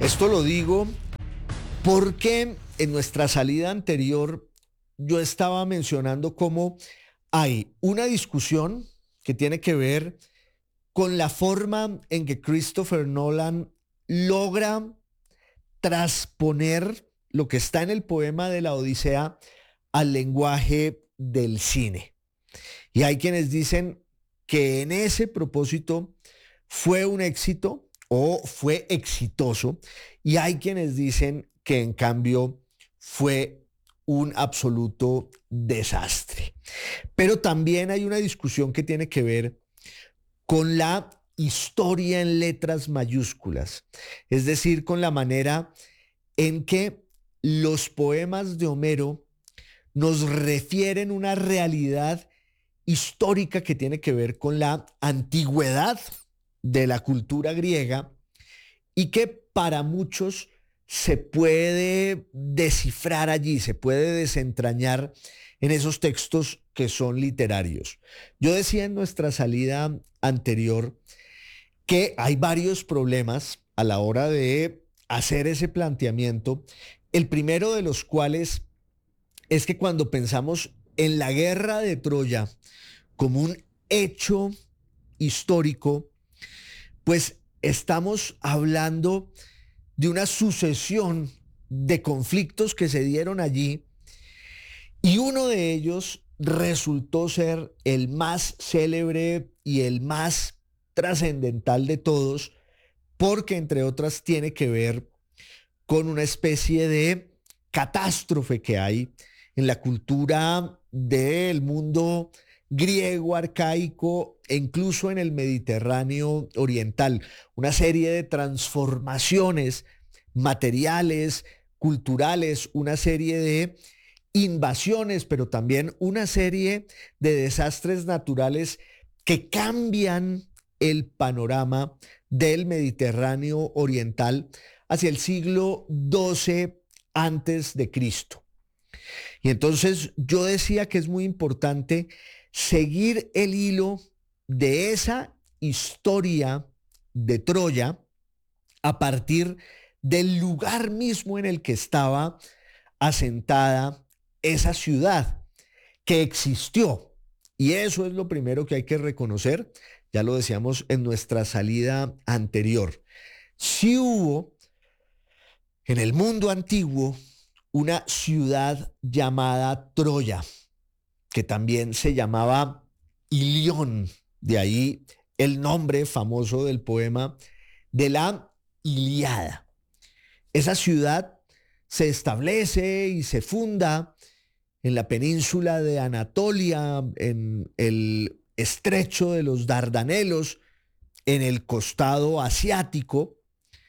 Esto lo digo porque en nuestra salida anterior yo estaba mencionando cómo hay una discusión que tiene que ver con la forma en que Christopher Nolan logra transponer lo que está en el poema de la Odisea al lenguaje del cine. Y hay quienes dicen que en ese propósito fue un éxito o fue exitoso, y hay quienes dicen que en cambio fue un absoluto desastre. Pero también hay una discusión que tiene que ver con la historia en letras mayúsculas, es decir, con la manera en que los poemas de Homero nos refieren una realidad histórica que tiene que ver con la antigüedad de la cultura griega y que para muchos se puede descifrar allí, se puede desentrañar en esos textos que son literarios. Yo decía en nuestra salida anterior que hay varios problemas a la hora de hacer ese planteamiento, el primero de los cuales es que cuando pensamos en la guerra de Troya como un hecho histórico, pues estamos hablando de una sucesión de conflictos que se dieron allí, y uno de ellos resultó ser el más célebre y el más trascendental de todos, porque entre otras tiene que ver con una especie de catástrofe que hay en la cultura del mundo griego arcaico e incluso en el Mediterráneo oriental, una serie de transformaciones materiales, culturales, una serie de invasiones, pero también una serie de desastres naturales que cambian el panorama del Mediterráneo oriental hacia el siglo XII antes de Cristo. Y entonces yo decía que es muy importante seguir el hilo de esa historia de Troya a partir del lugar mismo en el que estaba asentada esa ciudad que existió. Y eso es lo primero que hay que reconocer, ya lo decíamos en nuestra salida anterior. Sí hubo en el mundo antiguo una ciudad llamada Troya, que también se llamaba Ilión, de ahí el nombre famoso del poema de la Ilíada. Esa ciudad se establece y se funda en la península de Anatolia, en el estrecho de los Dardanelos, en el costado asiático.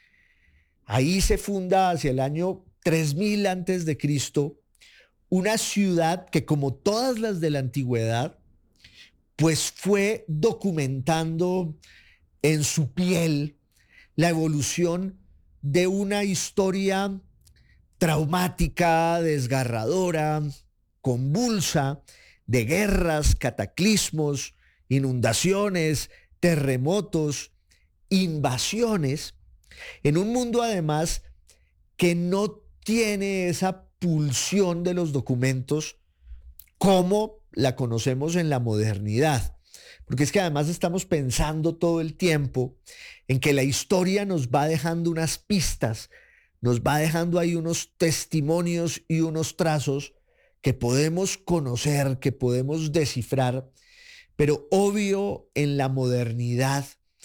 Ahí se funda hacia el año 3000 antes de Cristo una ciudad que, como todas las de la antigüedad, pues fue documentando en su piel la evolución de una historia traumática, desgarradora, convulsa, de guerras, cataclismos, inundaciones, terremotos, invasiones, en un mundo además que no tiene esa pulsión de los documentos como la conocemos en la modernidad. Porque es que además estamos pensando todo el tiempo en que la historia nos va dejando unas pistas, nos va dejando ahí unos testimonios y unos trazos que podemos conocer, que podemos descifrar, pero obvio en la modernidad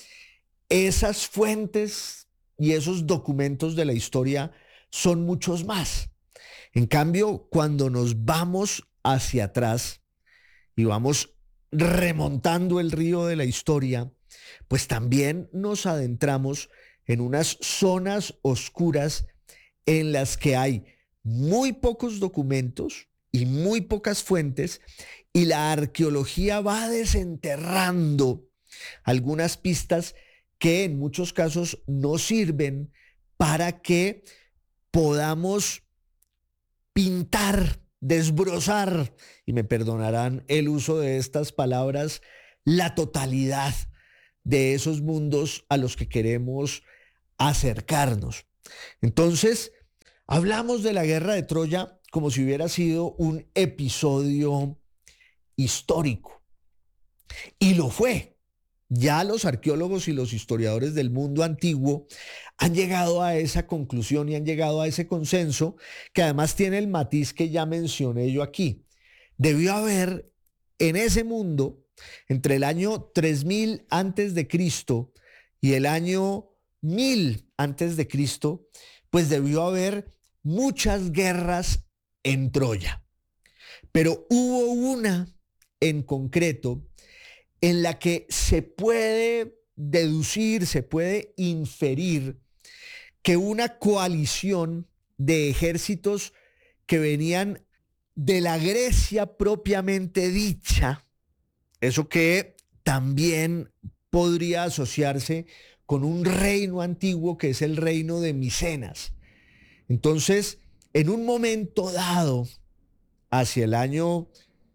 esas fuentes y esos documentos de la historia son muchos más. En cambio, cuando nos vamos hacia atrás y vamos remontando el río de la historia, pues también nos adentramos en unas zonas oscuras en las que hay muy pocos documentos y muy pocas fuentes, y la arqueología va desenterrando algunas pistas que en muchos casos no sirven para que podamos pintar, desbrozar, y me perdonarán el uso de estas palabras, la totalidad de esos mundos a los que queremos acercarnos. Entonces, hablamos de la guerra de Troya como si hubiera sido un episodio histórico. Y lo fue. Ya los arqueólogos y los historiadores del mundo antiguo han llegado a esa conclusión y han llegado a ese consenso que además tiene el matiz que ya mencioné yo aquí. Debió haber en ese mundo, entre el año 3000 antes de Cristo y el año 1000 antes de Cristo, pues debió haber muchas guerras en Troya. Pero hubo una en concreto en la que se puede deducir, se puede inferir que una coalición de ejércitos que venían de la Grecia propiamente dicha, eso que también podría asociarse con un reino antiguo que es el reino de Micenas. Entonces, en un momento dado, hacia el año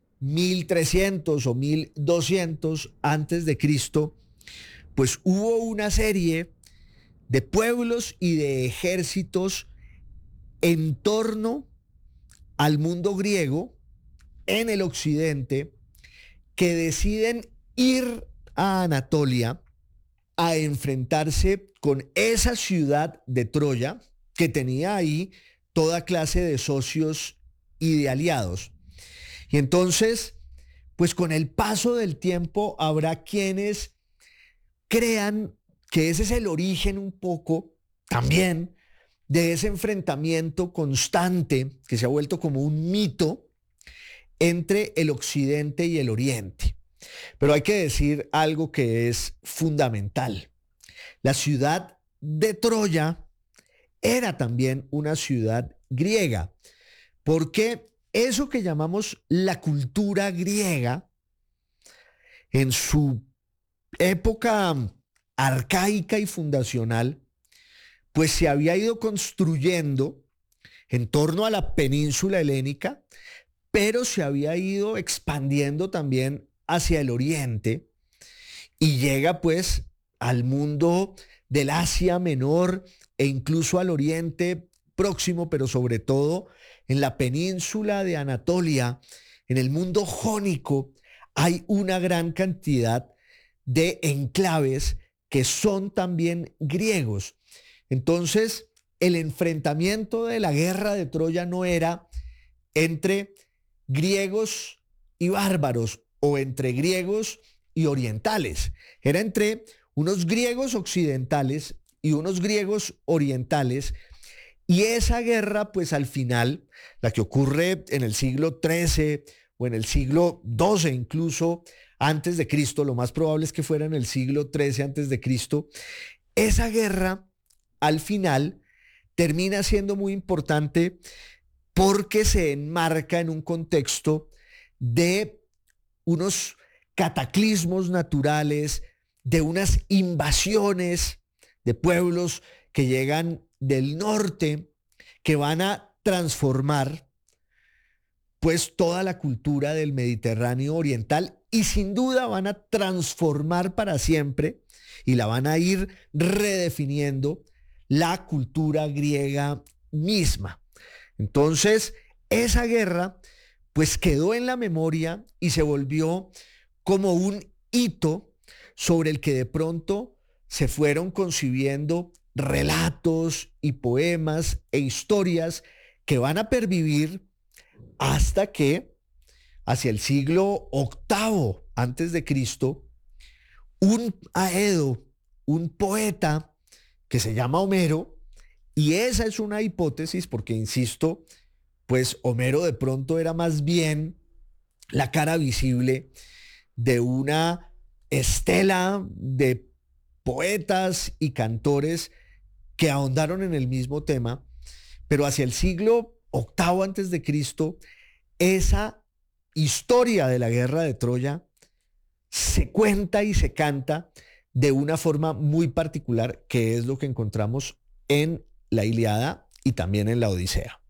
1300 o 1200 antes de Cristo, pues hubo una serie de pueblos y de ejércitos en torno al mundo griego en el occidente que deciden ir a Anatolia a enfrentarse con esa ciudad de Troya que tenía ahí toda clase de socios y de aliados. Y entonces, pues con el paso del tiempo habrá quienes crean que ese es el origen un poco también de ese enfrentamiento constante que se ha vuelto como un mito entre el occidente y el oriente. Pero hay que decir algo que es fundamental. La ciudad de Troya era también una ciudad griega, porque eso que llamamos la cultura griega, en su época arcaica y fundacional, pues se había ido construyendo en torno a la península helénica, pero se había ido expandiendo también hacia el oriente y llega pues al mundo del Asia Menor e incluso al Oriente Próximo, pero sobre todo en la península de Anatolia, en el mundo jónico, hay una gran cantidad de enclaves que son también griegos. Entonces, el enfrentamiento de la guerra de Troya no era entre griegos y bárbaros o entre griegos y orientales. Era entre unos griegos occidentales y unos griegos orientales. Y esa guerra, pues al final, la que ocurre en el siglo XIII o en el siglo XII incluso antes de Cristo, lo más probable es que fuera en el siglo XIII antes de Cristo, esa guerra al final termina siendo muy importante porque se enmarca en un contexto de unos cataclismos naturales, de unas invasiones de pueblos que llegan del norte, que van a transformar pues toda la cultura del Mediterráneo oriental y sin duda van a transformar para siempre y la van a ir redefiniendo la cultura griega misma. Entonces, esa guerra pues quedó en la memoria y se volvió como un hito sobre el que de pronto se fueron concibiendo relatos y poemas e historias que van a pervivir hasta que hacia el siglo VIII antes de Cristo, un Aedo, un poeta que se llama Homero, y esa es una hipótesis porque, insisto, pues Homero de pronto era más bien la cara visible de una estela de poetas y cantores que ahondaron en el mismo tema, pero hacia el siglo VIII antes de Cristo, esa historia de la guerra de Troya se cuenta y se canta de una forma muy particular, que es lo que encontramos en la Ilíada y también en la Odisea.